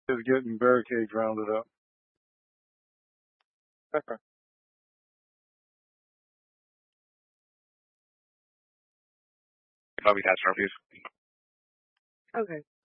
Just getting barricades rounded up. Okay. Copy that, Sharpies. Okay.